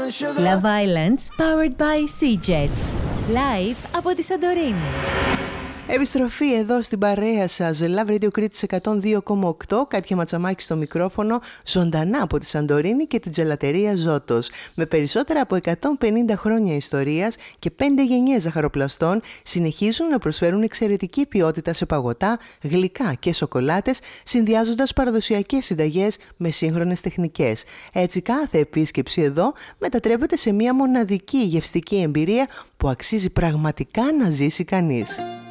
Love Islands powered by Sea Jets. Live από τη Σαντορίνη. Επιστροφή εδώ στην παρέα σας, Love Radio Κρήτης 102,8, Κάτια Ματσαμάκη στο μικρόφωνο, ζωντανά από τη Σαντορίνη και την τζελατερία Ζώτος. Με περισσότερα από 150 χρόνια ιστορίας και 5 γενιές ζαχαροπλαστών, συνεχίζουν να προσφέρουν εξαιρετική ποιότητα σε παγωτά, γλυκά και σοκολάτες, συνδυάζοντας παραδοσιακές συνταγές με σύγχρονες τεχνικές. Έτσι, κάθε επίσκεψη εδώ μετατρέπεται σε μια μοναδική γευστική εμπειρία που αξίζει πραγματικά να ζήσει κανείς.